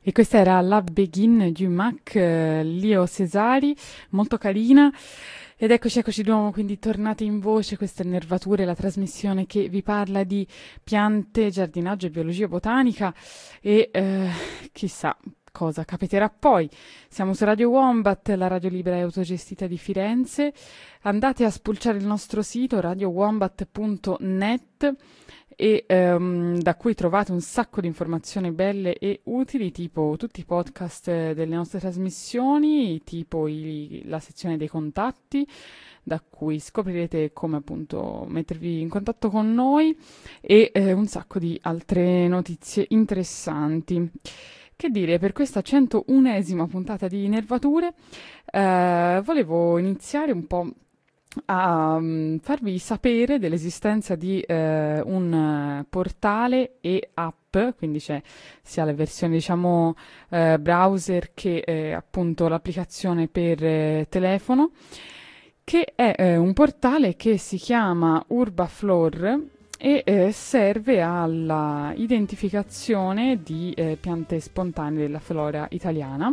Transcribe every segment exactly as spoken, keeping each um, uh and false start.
E questa era La Begin du Mac, eh, Lio Cesari, molto carina. Ed eccoci, eccoci di nuovo, quindi tornate in voce, queste nervature, la trasmissione che vi parla di piante, giardinaggio e biologia botanica e eh, chissà cosa capiterà poi. Siamo su Radio Wombat, la radio libera e autogestita di Firenze. Andate a spulciare il nostro sito radio wombat punto net e ehm, da cui trovate un sacco di informazioni belle e utili, tipo tutti i podcast eh, delle nostre trasmissioni, tipo i- la sezione dei contatti, da cui scoprirete come appunto mettervi in contatto con noi e eh, un sacco di altre notizie interessanti. Che dire, per questa centounesima puntata di Nervature, eh, volevo iniziare un po' a mm, farvi sapere dell'esistenza di eh, un eh, portale e app, quindi c'è sia la versione diciamo eh, browser che eh, appunto l'applicazione per eh, telefono, che è eh, un portale che si chiama Urbaflor e eh, serve alla identificazione di eh, piante spontanee della flora italiana.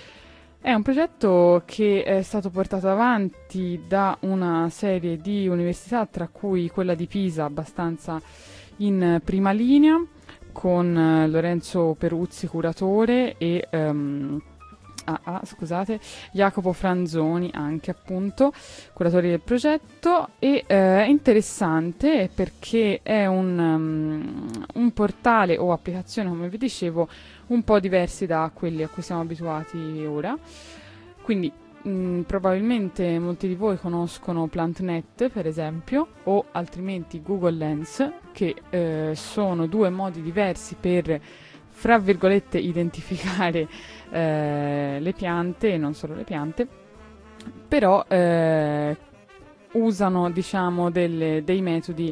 È un progetto che è stato portato avanti da una serie di università, tra cui quella di Pisa, abbastanza in prima linea, con eh, Lorenzo Peruzzi, curatore, e ehm, ah, ah, scusate, Jacopo Franzoni, anche appunto, curatori del progetto. E eh, è interessante perché è un, um, un portale o applicazione, come vi dicevo, un po' diversi da quelli a cui siamo abituati ora. Quindi mh, probabilmente molti di voi conoscono PlantNet, per esempio, o altrimenti Google Lens, che eh, sono due modi diversi per, fra virgolette, identificare eh, le piante, e non solo le piante, però eh, usano, diciamo, delle- dei metodi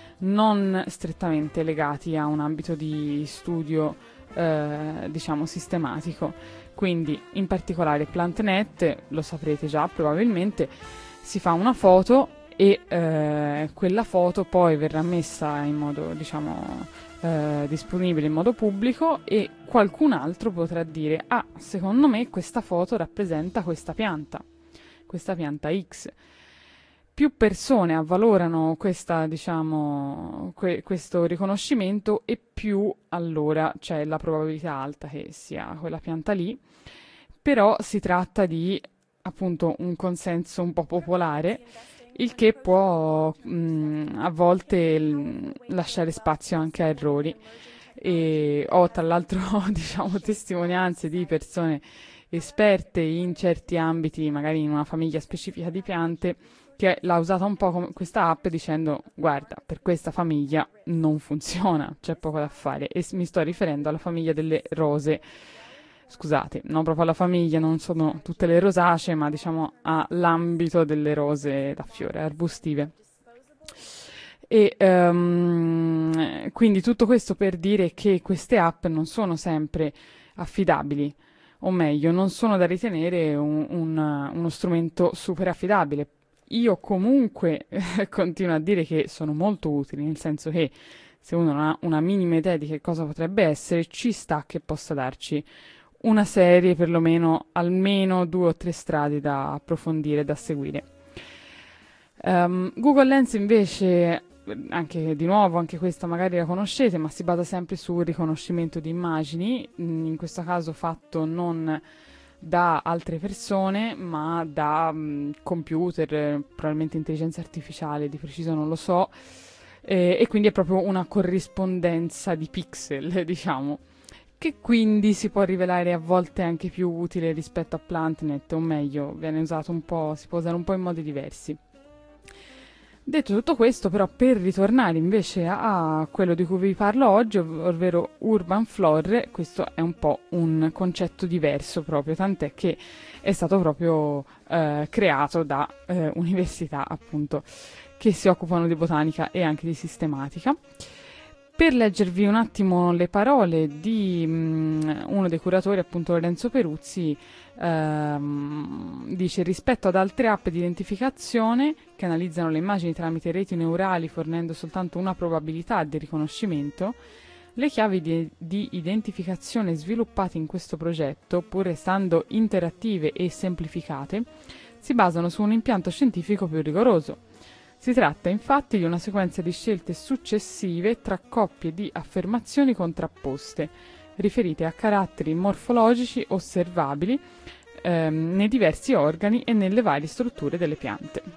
non strettamente legati a un ambito di studio, eh, diciamo, sistematico. Quindi, in particolare, PlantNet, lo saprete già probabilmente, si fa una foto e eh, quella foto poi verrà messa in modo, diciamo, eh, disponibile in modo pubblico, e qualcun altro potrà dire: ah, secondo me questa foto rappresenta questa pianta, questa pianta X. Più persone avvalorano questa, diciamo, que- questo riconoscimento, e più allora c'è la probabilità alta che sia quella pianta lì. Però si tratta di appunto un consenso un po' popolare, il che può mh, a volte l- lasciare spazio anche a errori. E ho tra l'altro diciamo testimonianze di persone esperte in certi ambiti, magari in una famiglia specifica di piante, che l'ha usata un po' come questa app dicendo: guarda, per questa famiglia non funziona, c'è poco da fare. E s- mi sto riferendo alla famiglia delle rose. Scusate, non proprio alla famiglia, non sono tutte le rosacee, ma diciamo all'ambito delle rose da fiore, arbustive. E ehm, quindi tutto questo per dire che queste app non sono sempre affidabili, o meglio, non sono da ritenere un- un- uno strumento super affidabile. Io comunque continuo a dire che sono molto utili, nel senso che se uno non ha una minima idea di che cosa potrebbe essere, ci sta che possa darci una serie, perlomeno almeno due o tre strade da approfondire, da seguire. Ehm, Google Lens invece, anche di nuovo, anche questa magari la conoscete, ma si basa sempre sul riconoscimento di immagini, mm, in questo caso fatto non da altre persone, ma da mm, computer, eh, probabilmente intelligenza artificiale, di preciso non lo so, eh, e quindi è proprio una corrispondenza di pixel, diciamo, che quindi si può rivelare a volte anche più utile rispetto a PlantNet, o meglio, viene usato un po', si può usare un po' in modi diversi. Detto tutto questo, però, per ritornare invece a, a quello di cui vi parlo oggi, ov- ovvero Urban Flora, questo è un po' un concetto diverso proprio, tant'è che è stato proprio eh, creato da eh, università, appunto, che si occupano di botanica e anche di sistematica. Per leggervi un attimo le parole di mm, uno dei curatori, appunto Lorenzo Peruzzi, ehm, dice: rispetto ad altre app di identificazione che analizzano le immagini tramite reti neurali fornendo soltanto una probabilità di riconoscimento, Le chiavi di, di identificazione sviluppate in questo progetto, pur restando interattive e semplificate, si basano su un impianto scientifico più rigoroso. Si tratta infatti di una sequenza di scelte successive tra coppie di affermazioni contrapposte, riferite a caratteri morfologici osservabili ehm, nei diversi organi e nelle varie strutture delle piante.